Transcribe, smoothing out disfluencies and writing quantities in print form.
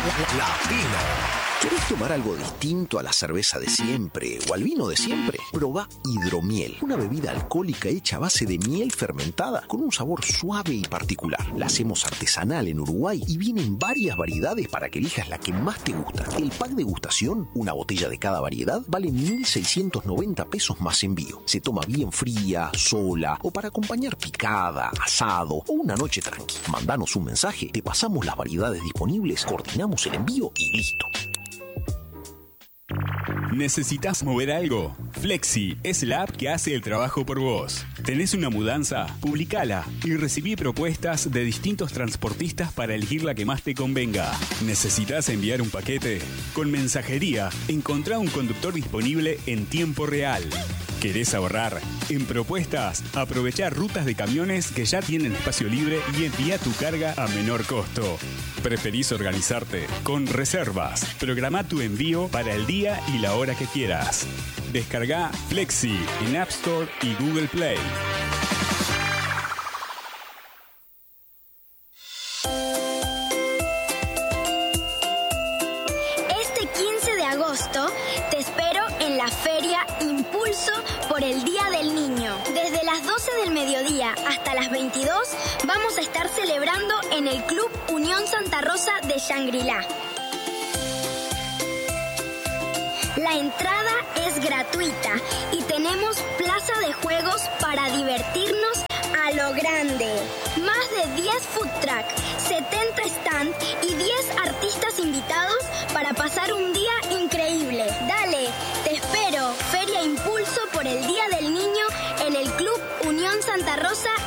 Latino. ¿Querés tomar algo distinto a la cerveza de siempre o al vino de siempre? Probá Hidromiel, una bebida alcohólica hecha a base de miel fermentada con un sabor suave y particular. La hacemos artesanal en Uruguay y viene en varias variedades para que elijas la que más te gusta. El pack de degustación, una botella de cada variedad, vale 1.690 pesos más envío. Se toma bien fría, sola o para acompañar picada, asado o una noche tranqui. Mandanos un mensaje, te pasamos las variedades disponibles, coordinamos el envío y listo. ¿Necesitas mover algo? Flexi es la app que hace el trabajo por vos. ¿Tenés una mudanza? Publicala y recibí propuestas de distintos transportistas para elegir la que más te convenga. ¿Necesitas enviar un paquete? Con mensajería, encontrá un conductor disponible en tiempo real. ¿Querés ahorrar? En Propuestas, aprovechá rutas de camiones que ya tienen espacio libre y envía tu carga a menor costo. ¿Preferís organizarte? Con Reservas, programa tu envío para el día y la hora que quieras. Descarga Flexi en App Store y Google Play. Este 15 de agosto te espero en la Feria Impulso por el Día del Niño. Desde las 12 del mediodía hasta las 22 vamos a estar celebrando en el Club Unión Santa Rosa de Shangri-La. La entrada es gratuita y tenemos plaza de juegos para divertirnos a lo grande. Más de 10 food truck, 70 stand y 10 artistas invitados para pasar un día increíble. Dale, te espero. Feria Impulso por el Día del Niño en el Club Unión Santa Rosa